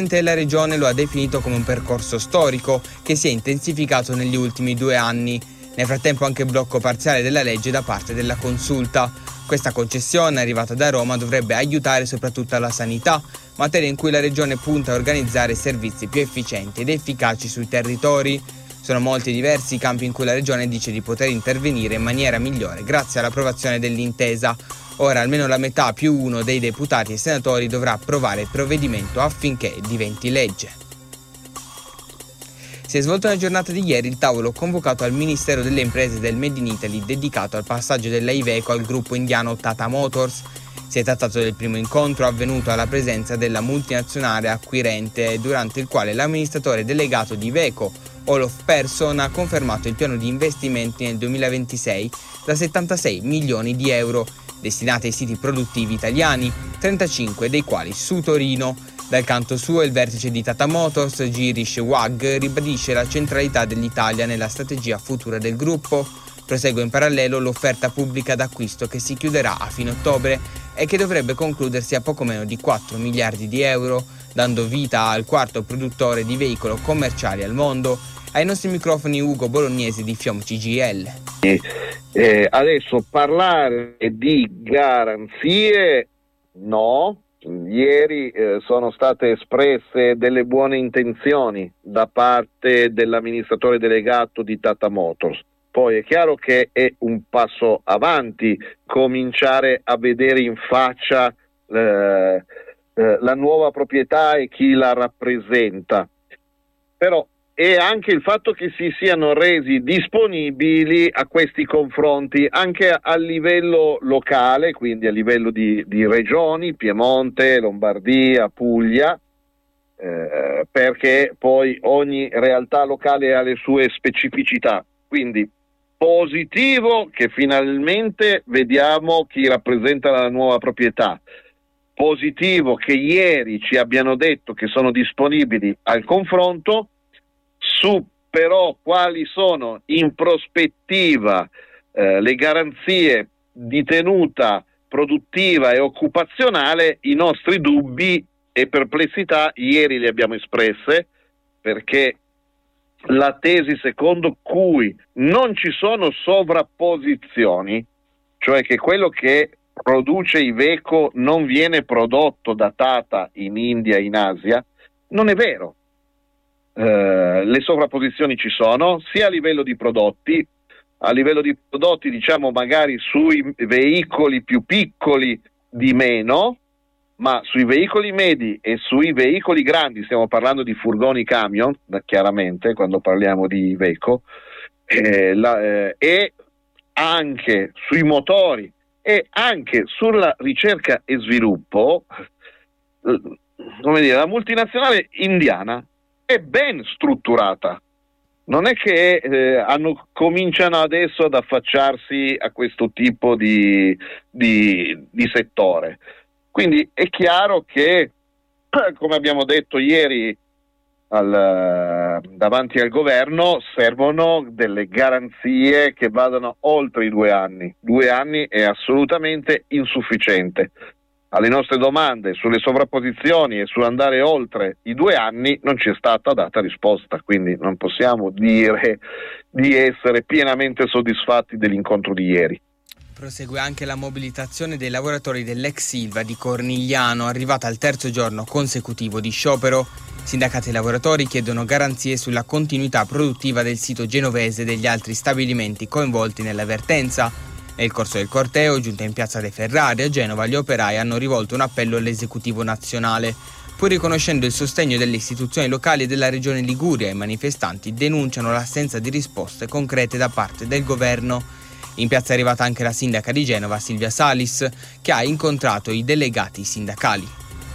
Presidente della Regione lo ha definito come un percorso storico che si è intensificato negli ultimi 2 anni. Nel frattempo anche il blocco parziale della legge da parte della Consulta. Questa concessione arrivata da Roma dovrebbe aiutare soprattutto la sanità, materia in cui la Regione punta a organizzare servizi più efficienti ed efficaci sui territori. Sono molti e diversi i campi in cui la Regione dice di poter intervenire in maniera migliore grazie all'approvazione dell'intesa. Ora almeno la metà più uno dei deputati e senatori dovrà approvare il provvedimento affinché diventi legge. Si è svolto nella giornata di ieri il tavolo convocato al Ministero delle Imprese del Made in Italy dedicato al passaggio della Iveco al gruppo indiano Tata Motors. Si è trattato del primo incontro avvenuto alla presenza della multinazionale acquirente, durante il quale l'amministratore delegato di Iveco, Olof Persson, ha confermato il piano di investimenti nel 2026 da 76 milioni di euro, destinati ai siti produttivi italiani, 35 dei quali su Torino. Dal canto suo il vertice di Tata Motors, Girish Wagh, ribadisce la centralità dell'Italia nella strategia futura del gruppo. Prosegue in parallelo l'offerta pubblica d'acquisto che si chiuderà a fine ottobre e che dovrebbe concludersi a poco meno di 4 miliardi di euro, dando vita al quarto produttore di veicoli commerciali al mondo. Ai nostri microfoni Ugo Bolognesi di FIOM CGIL. Adesso parlare di garanzie no. Ieri sono state espresse delle buone intenzioni da parte dell'amministratore delegato di Tata Motors. Poi è chiaro che è un passo avanti cominciare a vedere in faccia la nuova proprietà e chi la rappresenta. Però è anche il fatto che si siano resi disponibili a questi confronti anche a livello locale, quindi a livello di regioni, Piemonte, Lombardia, Puglia, perché poi ogni realtà locale ha le sue specificità. Quindi positivo che finalmente vediamo chi rappresenta la nuova proprietà. Positivo che ieri ci abbiano detto che sono disponibili al confronto. Su però quali sono in prospettiva le garanzie di tenuta produttiva e occupazionale, i nostri dubbi e perplessità ieri li abbiamo espresse, perché la tesi secondo cui non ci sono sovrapposizioni, cioè che quello che produce Iveco non viene prodotto da Tata in India e in Asia, non è vero. Le sovrapposizioni ci sono sia a livello di prodotti, diciamo magari sui veicoli più piccoli di meno, ma sui veicoli medi e sui veicoli grandi, stiamo parlando di furgoni camion, chiaramente quando parliamo di Iveco, e anche sui motori e anche sulla ricerca e sviluppo, come dire, la multinazionale indiana è ben strutturata, non è che cominciano adesso ad affacciarsi a questo tipo di settore. Quindi è chiaro che, come abbiamo detto ieri davanti al governo, servono delle garanzie che vadano oltre i 2 anni. 2 anni è assolutamente insufficiente. Alle nostre domande sulle sovrapposizioni e sull'andare oltre i 2 anni non ci è stata data risposta, quindi non possiamo dire di essere pienamente soddisfatti dell'incontro di ieri. Prosegue anche la mobilitazione dei lavoratori dell'ex Ilva di Cornigliano, arrivata al 3° giorno consecutivo di sciopero. Sindacati e lavoratori chiedono garanzie sulla continuità produttiva del sito genovese e degli altri stabilimenti coinvolti nella vertenza. Nel corso del corteo, giunta in piazza dei Ferrari a Genova, gli operai hanno rivolto un appello all'esecutivo nazionale. Pur riconoscendo il sostegno delle istituzioni locali e della regione Liguria, i manifestanti denunciano l'assenza di risposte concrete da parte del governo. In piazza è arrivata anche la sindaca di Genova, Silvia Salis, che ha incontrato i delegati sindacali.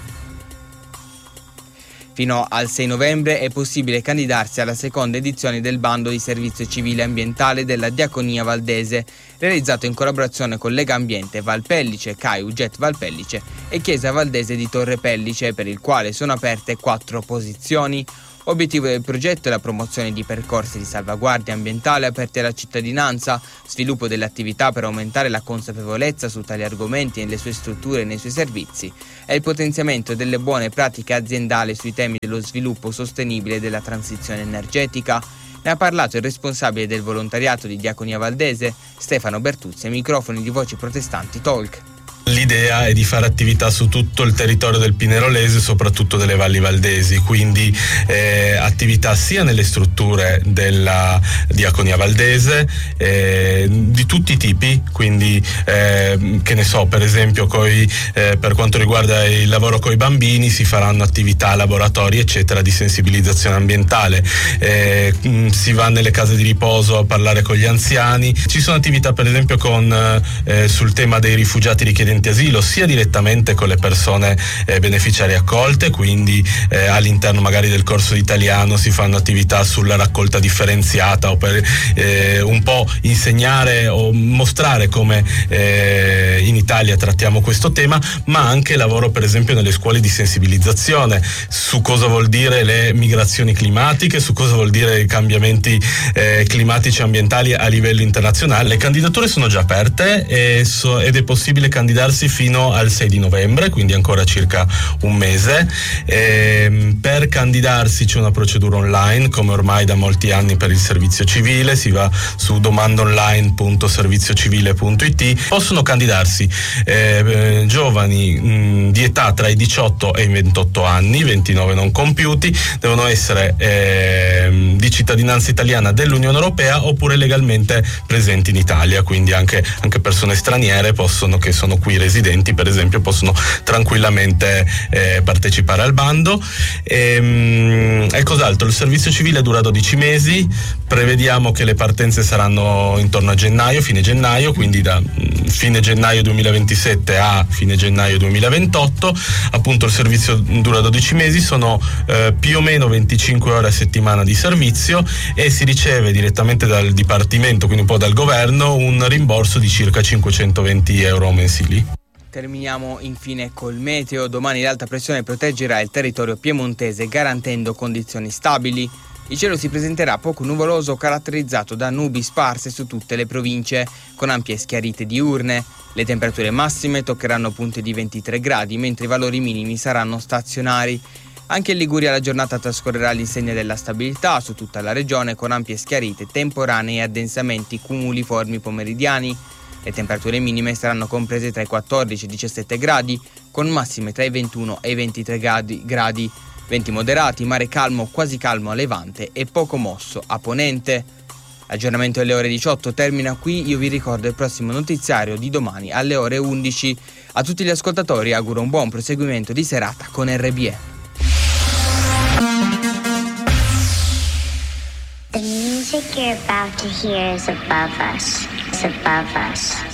Fino al 6 novembre è possibile candidarsi alla seconda edizione del bando di servizio civile ambientale della Diaconia Valdese, realizzato in collaborazione con Lega Ambiente Valpellice, CAI Uget Valpellice e Chiesa Valdese di Torre Pellice, per il quale sono aperte 4 posizioni. Obiettivo del progetto è la promozione di percorsi di salvaguardia ambientale aperti alla cittadinanza, sviluppo delle attività per aumentare la consapevolezza su tali argomenti nelle sue strutture e nei suoi servizi e il potenziamento delle buone pratiche aziendali sui temi dello sviluppo sostenibile e della transizione energetica. Ne ha parlato il responsabile del volontariato di Diaconia Valdese, Stefano Bertuzzi, ai microfoni di Voci Protestanti Talk. L'idea è di fare attività su tutto il territorio del Pinerolese, soprattutto delle valli valdesi, quindi attività sia nelle strutture della Diaconia Valdese di tutti i tipi, quindi che ne so, per esempio per quanto riguarda il lavoro coi bambini si faranno attività, laboratori eccetera di sensibilizzazione ambientale, si va nelle case di riposo a parlare con gli anziani, ci sono attività per esempio sul tema dei rifugiati richiedenti asilo, sia direttamente con le persone beneficiarie accolte, quindi all'interno magari del corso di italiano si fanno attività sulla raccolta differenziata o per un po' insegnare o mostrare come in Italia trattiamo questo tema, ma anche lavoro per esempio nelle scuole di sensibilizzazione su cosa vuol dire le migrazioni climatiche, su cosa vuol dire i cambiamenti climatici e ambientali a livello internazionale. Le candidature sono già aperte ed è possibile candidarsi fino al 6 di novembre, quindi ancora circa un mese. Per candidarsi c'è una procedura online, come ormai da molti anni per il servizio civile, si va su domandaonline.serviziocivile.it. Possono candidarsi giovani di età tra i 18 e i 28 anni, 29 non compiuti, devono essere di cittadinanza italiana dell'Unione Europea oppure legalmente presenti in Italia, quindi anche persone straniere che sono qui residenti per esempio possono tranquillamente partecipare al bando. E cos'altro? Il servizio civile dura 12 mesi, prevediamo che le partenze saranno intorno a fine gennaio, quindi da fine gennaio 2027 a fine gennaio 2028. Appunto il servizio dura 12 mesi, sono più o meno 25 ore a settimana di servizio e si riceve direttamente dal Dipartimento, quindi un po' dal governo, un rimborso di circa 520 euro mensili. Terminiamo infine col meteo. Domani l'alta pressione proteggerà il territorio piemontese garantendo condizioni stabili. Il cielo si presenterà poco nuvoloso, caratterizzato da nubi sparse su tutte le province, con ampie schiarite diurne. Le temperature massime toccheranno punte di 23 gradi, mentre i valori minimi saranno stazionari. Anche in Liguria la giornata trascorrerà all'insegna della stabilità su tutta la regione, con ampie schiarite temporanee e addensamenti cumuliformi pomeridiani. Le temperature minime saranno comprese tra i 14 e i 17 gradi, con massime tra i 21 e i 23 gradi. Venti moderati, mare calmo, quasi calmo a levante e poco mosso a ponente. L'aggiornamento alle ore 18 termina qui. Io vi ricordo il prossimo notiziario di domani alle ore 11. A tutti gli ascoltatori auguro un buon proseguimento di serata con RBE. The music you're about to hear is above us. It's above us.